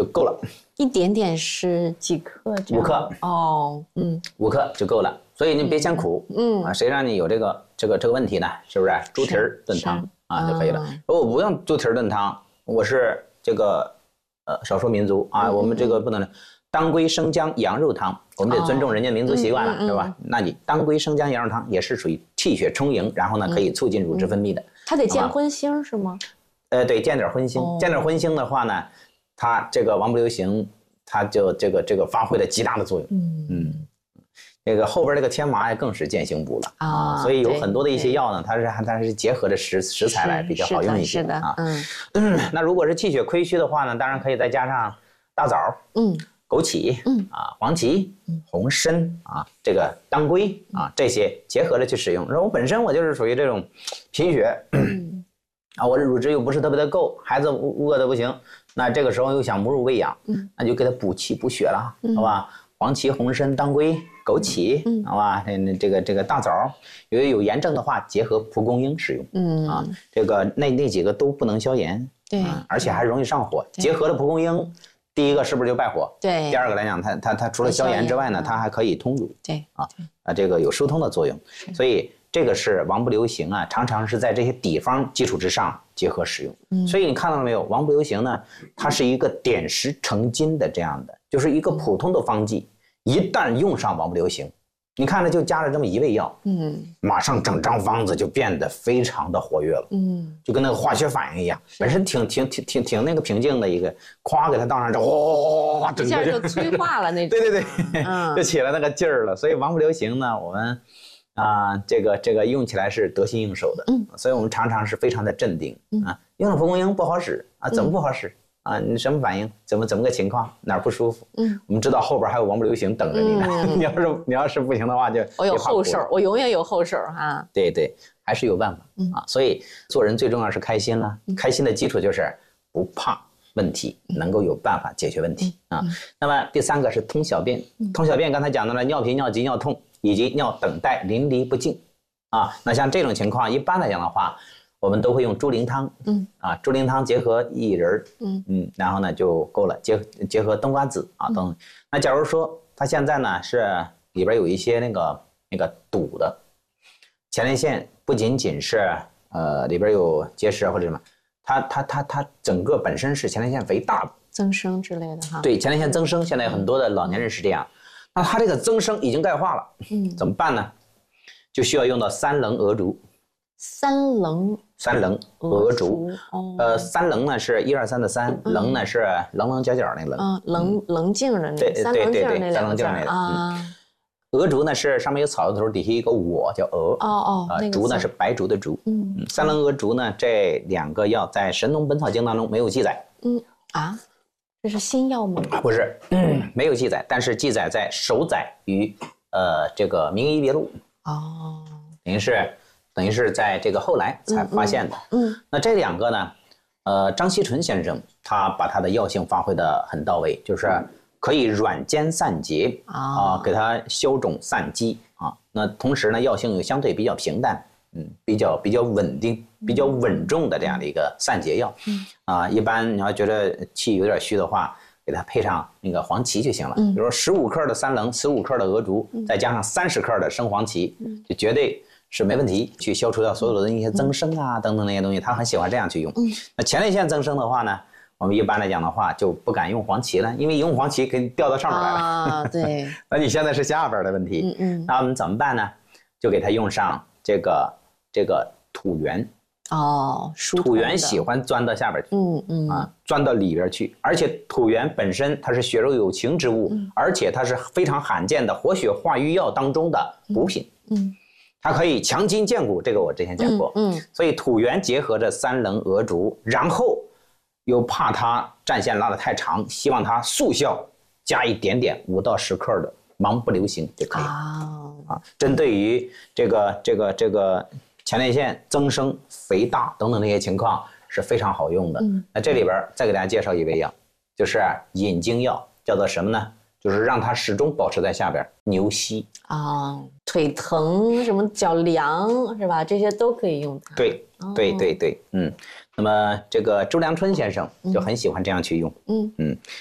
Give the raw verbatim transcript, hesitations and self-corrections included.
就够了。 一点点是几克这样？ 五克哦，嗯， 五克就够了。所以你别嫌苦，嗯啊，谁让你有这个这个这个问题呢？是不是？猪蹄儿炖汤啊就可以了。如果我不用猪蹄儿炖汤，我是这个呃少数民族啊，我们这个不能当归生姜羊肉汤，我们得尊重人家民族习惯了，是吧？那你当归生姜羊肉汤也是属于气血充盈，然后呢可以促进乳汁分泌的。 它得见荤腥是吗？ 呃，对，见点荤腥，见点荤腥的话呢，它这个王不留行，它就这个这个发挥了极大的作用。嗯嗯。这个后边这个天麻呀，更是见行补了啊，所以有很多的一些药呢，它是它是结合着食食材来比较好用一些啊。嗯嗯，那如果是气血亏虚的话呢，当然可以再加上大枣、嗯、枸杞、嗯啊、黄芪、红参啊，这个当归啊，这些结合着去使用。我本身我就是属于这种贫血啊，我这乳汁又不是特别的够，孩子饿的不行，那这个时候又想母乳喂养，那就给他补气补血了，好吧？黄芪、红参、当归、枸杞，嗯，好吧，这这个这个大枣，由于有炎症的话，结合蒲公英使用，嗯啊，这个那那几个都不能消炎， 对， 啊、而且还容易上火。结合了蒲公英，第一个是不是就败火？ 对。 第二个来讲，它它它除了消炎之外呢，它还可以通乳， 对啊啊，这个有疏通的作用。所以这个是王不留行啊，常常是在这些底方基础之上结合使用。嗯，所以你看到了没有？王不留行呢，它是一个点石成金的这样的，就是一个普通的方剂。一旦用上王不留行，你看着就加了这么一味药，嗯，马上整张方子就变得非常的活跃了，嗯，就跟那个化学反应一样，本身挺挺挺挺挺那个平静的一个，咵给它倒上之后，哗， 一下就催化了那种， 对对对，嗯，就起了那个劲儿了。所以王不留行呢，我们啊、呃，这个这个用起来是得心应手的，嗯，所以我们常常是非常的镇定啊。用了蒲公英不好使啊，怎么不好使？啊，你什么反应？怎么怎么个情况？哪儿不舒服？嗯，我们知道后边还有王不留行等着你呢。嗯、你要是你要是不行的话就， 我有后手，我永远有后手哈。 对对，还是有办法、嗯、啊。所以做人最重要是开心了，嗯、开心的基础就是不怕问题，嗯、能够有办法解决问题、嗯、啊。那么第三个是通小便，嗯、通小便刚才讲到了尿频、尿急、尿痛以及尿等待淋漓不尽啊。那像这种情况，一般来讲的话。我们都会用猪苓汤，嗯啊，猪苓汤结合薏仁，嗯嗯，然后呢就够了，结结合冬瓜子啊等、嗯。那假如说它现在呢是里边有一些那个那个堵的前列腺，不仅仅是呃里边有结石或者什么，它它它它整个本身是前列腺肥大的增生之类的哈。 对，前列腺增生，现在很多的老年人是这样，那它这个增生已经钙化了，嗯，怎么办呢？就需要用到三棱鹅竹。 三棱， 三棱鹅竹，哦、呃，三棱呢是一二三的三，嗯、棱呢是棱棱角角那棱， 嗯，棱棱镜的那对三棱镜那两个字啊。鹅竹呢是上面有草字头，底下一个我叫鹅， 哦哦， 呃，竹呢是白竹的竹，嗯，三棱鹅竹呢这两个药在《神农本草经》当中没有记载， 嗯啊，这是新药吗？ 不是，嗯，没有记载，但是记载在首载于呃这个《名医别录》，哦，等于是。等于是在这个后来才发现的。嗯，嗯那这两个呢，呃，张锡纯先生他把他的药性发挥得很到位，就是可以软坚散结啊、呃，给它消肿散积啊。那同时呢，药性又相对比较平淡，嗯，比较比较稳定、比较稳重的这样的一个散结药。嗯啊、呃，一般你要觉得气有点虚的话，给它配上那个黄芪就行了。嗯，比如说十五克的三棱，十五克的鹅竹，再加上三十克的生黄芪，就绝对。是没问题，去消除掉所有的一些增生啊、嗯、等等那些东西，他很喜欢这样去用。嗯、那前列腺增生的话呢，我们一般来讲的话就不敢用黄芪了，因为用黄芪可以掉到上面来了。 啊，对。 那你现在是下边的问题，嗯嗯。那我们怎么办呢？就给它用上这个这个土元。 哦， 土元喜欢钻到下边去，嗯嗯啊，钻到里边去，而且土元本身它是血肉有情之物，嗯、而且它是非常罕见的活血化瘀药当中的补品。嗯。嗯它可以强筋健骨，这个我之前讲过。嗯，嗯所以土元结合着三棱鹅竹，然后又怕它战线拉得太长，希望它速效，加一点点五到十克的王不留行就可以了。啊，啊针对于这个这个这个前列腺增生、肥大等等那些情况是非常好用的。嗯，那这里边再给大家介绍一味药，就是引经药，叫做什么呢？就是让它始终保持在下边，牛膝啊，腿疼什么脚凉是吧？这些都可以用它。 对对对对，嗯。那么这个周良春先生就很喜欢这样去用，嗯嗯。